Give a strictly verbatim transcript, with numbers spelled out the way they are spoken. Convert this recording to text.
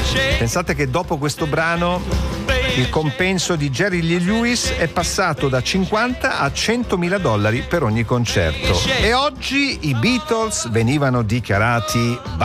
Pensate che dopo questo brano il compenso di Jerry Lee Lewis è passato da cinquanta a centomila dollari per ogni concerto. E oggi i Beatles venivano dichiarati